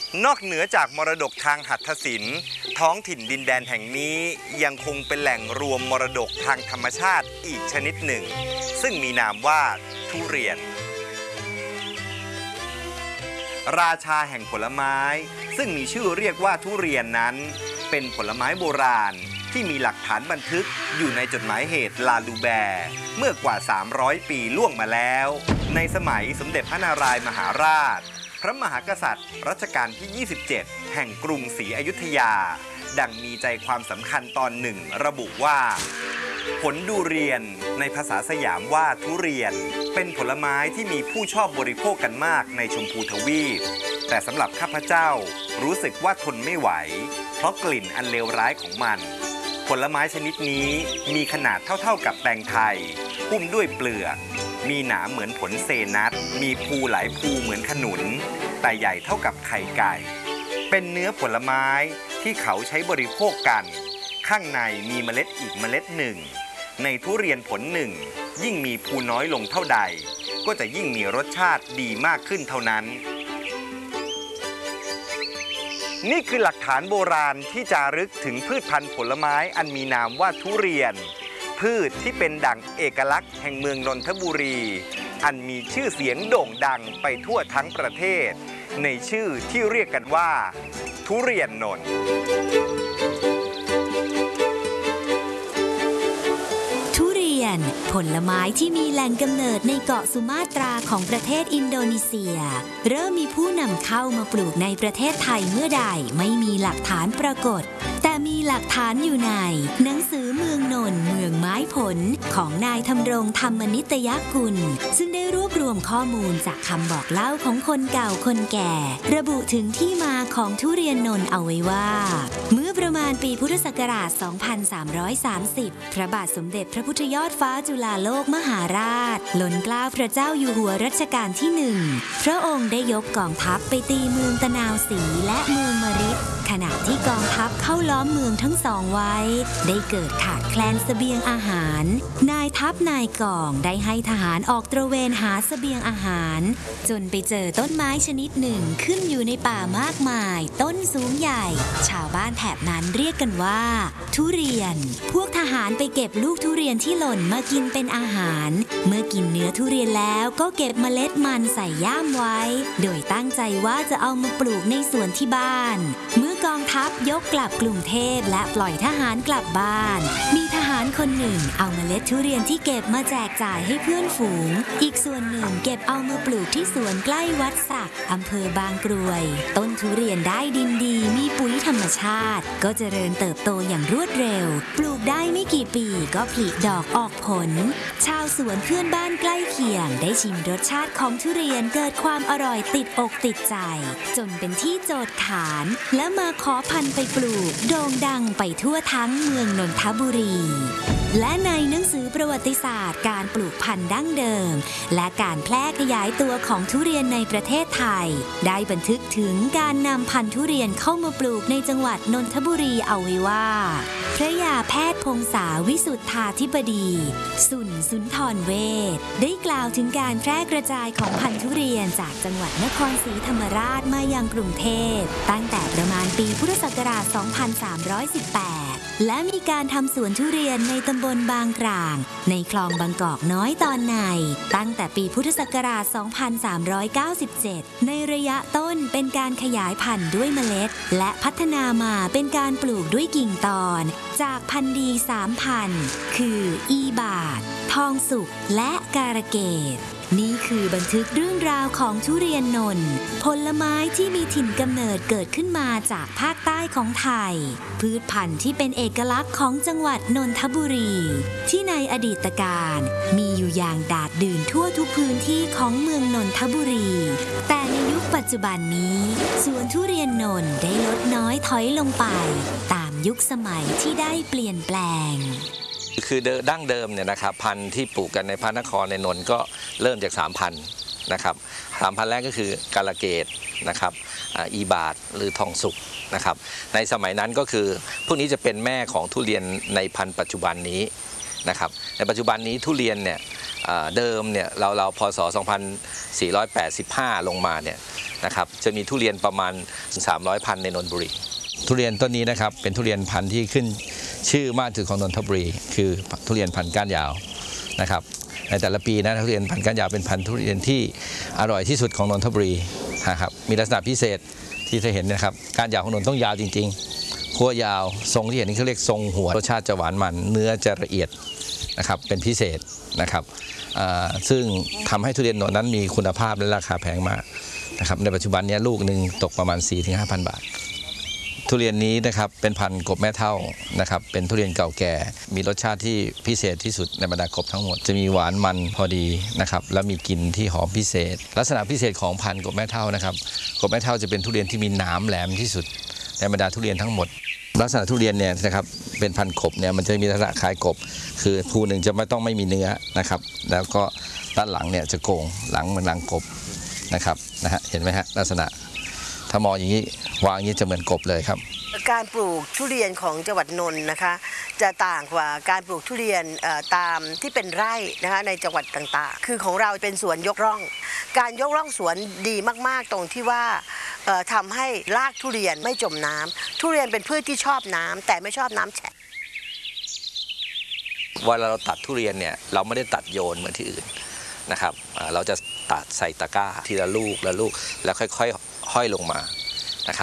นอกเหนือจากมรดกทางหัตถศิลป์ท้องถิ่นดินแดนแห่งนี้ยังคงเป็นแหล่งรวมมรดกทางธรรมชาติอีกชนิดหนึ่งซึ่งมีนามว่าทุเรียนราชาแห่งผลไม้ซึ่งมีชื่อเรียกว่าทุเรียนนั้นเป็นผลไม้โบราณที่มีหลักฐานบันทึกอยู่ในจดหมายเหตุลาลูแบร์เมื่อกว่า300 ปีล่วงมาแล้วในสมัยสมเด็จพระนารายณ์มหาราชพระมหากษัตริย์รัชกาลที่ 27 แห่งกรุงศรีอยุธยาดังมีใจความสำคัญตอนหนึ่งระบุว่าผลดูเรียนในภาษาสยามว่าทุเรียนเป็นผลไม้ที่มีผู้ชอบบริโภคกันมากในชมพูทวีปแต่สำหรับข้าพเจ้ารู้สึกว่าทนไม่ไหวเพราะกลิ่นอันเลวร้ายของมันผลไม้ชนิดนี้มีขนาดเท่าๆกับแตงไทยหุ้มด้วยเปลือกมีหนามเหมือนผลเซนัทมีภูหลายภูเหมือนขนุนแต่ใหญ่เท่ากับไข่ไก่เป็นเนื้อผลไม้ที่เขาใช้บริโภคกันข้างในมีเมล็ดอีกเมล็ดหนึ่งในทุเรียนผลหนึ่งยิ่งมีภูน้อยลงเท่าใดก็จะยิ่งมีรสชาติดีมากขึ้นเท่านั้นนี่คือหลักฐานโบราณที่จารึกถึงพืชพันธุ์ผลไม้อันมีนามว่าทุเรียนพืชที่เป็นดั่งเอกลักษณ์แห่งเมืองนนทบุรีอันมีชื่อเสียงโด่งดังไปทั่วทั้งประเทศในชื่อที่เรียกกันว่าทุเรียนนนท์ผลไม้ที่มีแหล่งกำเนิดในเกาะสุมาตราของประเทศอินโดนีเซียเริ่มมีผู้นำเข้ามาปลูกในประเทศไทยเมื่อใดไม่มีหลักฐานปรากฏแต่มีหลักฐานอยู่ในหนังสือเมืองนนท์เมืองไม้ผลของนายธำรงธรรมนิตยกุลซึ่งได้รวบรวมข้อมูลจากคำบอกเล่าของคนเก่าคนแก่ระบุถึงที่มาของทุเรียนนนท์เอาไว้ว่าเมื่อประมาณปีพุทธศักราช 2330 พระบาทสมเด็จพระพุทธยอดฟ้าจุฬาโลกมหาราชล้นเกล้าพระเจ้าอยู่หัวรัชกาลที่1พระองค์ได้ยกกองทัพไปตีเมืองตะนาวศรีและเมืองมะริดขณะที่กองทัพเข้าล้อมเมืองทั้งสองไว้ได้เกิดขาดแคลนเสบียงอาหารนายทัพนายกองได้ให้ทหารออกตระเวนหาเสบียงอาหารจนไปเจอต้นไม้ชนิดหนึ่งขึ้นอยู่ในป่ามากมายต้นสูงใหญ่ชาวบ้านแถบนั้นเรียกกันว่าทุเรียนพวกทหารไปเก็บลูกทุเรียนที่หล่นมากินเป็นอาหารเมื่อกินเนื้อทุเรียนแล้วก็เก็บเมล็ดมันใส่ย่ามไว้โดยตั้งใจว่าจะเอามาปลูกในสวนที่บ้านเมื่อกองทัพยกกลับกรุงเทพและปล่อยทหารกลับบ้านมีทหารคนหนึ่งเอาเมล็ดทุเรียนที่เก็บมาแจกจ่ายให้เพื่อนฝูงอีกส่วนหนึ่งเก็บเอามาปลูกที่สวนใกล้วัดสักอำเภอบางกรวยต้นทุเรียนได้ดินดีมีปุ๋ยธรรมชาติก็เจริญเติบโตอย่างรวดเร็วปลูกได้ไม่กี่ปีก็ผลิดอกออกผลชาวสวนเพื่อนบ้านใกล้เคียงได้ชิมรสชาติของทุเรียนเกิดความอร่อยติดอกติดใจจนเป็นที่โจทย์ขานและมาขอพันธุ์ไปปลูกโด่งดังไปทั่วทั้งเมืองนนทบุรีและในหนังสือประวัติศาสตร์การปลูกพันธุ์ดั้งเดิมและการแพร่ขยายตัวของทุเรียนในประเทศไทยได้บันทึกถึงการนำพันธุ์ทุเรียนเข้ามาปลูกในจังหวัดนนทบุรีเอาไว้ว่าพระยาแพทย์พงษาวิสุทธาธิบดีสุนทรเวชได้กล่าวถึงการแพร่กระจายของพันธุ์ทุเรียนจากจังหวัดนครศรีธรรมราชมายังกรุงเทพตั้งแต่ประมาณปีพุทธศักราช 2318 และมีการทำสวนทุเรียนในตำบลบางกลางในคลองบางกอกน้อยตอนในตั้งแต่ปีพุทธศักราช 2397 ในระยะต้นเป็นการขยายพันธุ์ด้วยเมล็ดและพัฒนามาเป็นการปลูกด้วยกิ่งตอนจากพันธุ์ดี3 พันธุ์คืออีบาททองสุกและการะเกดนี่คือบันทึกเรื่องราวของทุเรียนนนท์ผลไม้ที่มีถิ่นกำเนิดเกิดขึ้นมาจากภาคใต้ของไทยพืชพันธุ์ที่เป็นเอกลักษณ์ของจังหวัดนนทบุรีที่ในอดีตการมีอยู่อย่างดาดดื่นทั่วทุกพื้นที่ของเมืองนนทบุรีแต่ในยุคปัจจุบันนี้สวนทุเรียนนนท์ได้ลดน้อยถอยลงไปตามยุคสมัยที่ได้เปลี่ยนแปลงคือดั้งเดิมเนี่ยนะครับพันธุ์ที่ปลูกกันในพระนครในนนท์ก็เริ่มจาก3 พันธุ์นะครับ3 พันธุ์แรกก็คือกาลเกตนะครับอีบาทหรือทองสุกนะครับในสมัยนั้นก็คือพวกนี้จะเป็นแม่ของทุเรียนในพันธุ์ปัจจุบันนี้นะครับในปัจจุบันนี้ทุเรียนเนี่ยเดิมเนี่ยเราพศ 2485 ลงมาเนี่ยนะครับจะมีทุเรียนประมาณ 300 พันธุ์ในนนทบุรีทุเรียนต้นนี้นะครับเป็นทุเรียนพันธุ์ที่ขึ้นชื่อมากที่สุดของนนทบุรีคือทุเรียนพันธุ์ก้านยาวนะครับในแต่ละปีนะทุเรียนพันธุ์ก้านยาวเป็นพันธุ์ทุเรียนที่อร่อยที่สุดของนนทบุรีนะครับมีลักษณะพิเศษที่จะเห็นนะครับก้านยาวของนนท์ต้องยาวจริงๆขั้วยาวทรงที่เห็นนี่เขาเรียกทรงหัวรสชาติจะหวานมันเนื้อจะละเอียดนะครับเป็นพิเศษนะครับซึ่งทำให้ทุเรียนนนท์นั้นมีคุณภาพและราคาแพงมากนะครับในปัจจุบันนี้ลูกหนึ่งตกประมาณ 4-5,000 บาททุเรียนนี้นะครับเป็นพันธุ์กบแม่เท่านะครับเป็นทุเรียนเก่าแก่มีรสชาติที่พิเศษที่สุดในบรรดากบทั้งหมดจะมีหวานมันพอดีนะครับและมีกลิ่นที่หอมพิเศษลักษณะพิเศษของพันธุ์กบแม่เท่านะครับกบแม่เท่าจะเป็นทุเรียนที่มีหนามแหลมที่สุดในบรรดาทุเรียนทั้งหมดลักษณะทุเรียนเนี่ยนะครับเป็นพันธุ์กบเนี่ยมันจะมีลักษณะคล้ายกบคือภูหนึ่งจะไม่มีเนื้อนะครับแล้วก็ด้านหลังเนี่ยจะโก่งหลังเหมือนหลังกบนะครับเห็นไหมฮะลักษณะถ้ามองอย่างนี้วางอย่างนี้จะเหมือนกบเลยครับการปลูกทุเรียนของจังหวัดนนท์นะคะจะต่างกว่าการปลูกทุเรียนตามที่เป็นไร่นะคะในจังหวัดต่างๆคือของเราเป็นสวนยกร่องการยกร่องสวนดีมากๆตรงที่ว่าทำให้รากทุเรียนไม่จมน้ำทุเรียนเป็นพืชที่ชอบน้ำแต่ไม่ชอบน้ำแฉะเวลาเราตัดทุเรียนเนี่ยเราไม่ได้ตัดโยนเหมือนที่อื่นนะครับเราจะตัดใส่ตะกร้าทีละลูกแล้วค่อยๆห้อยลงมา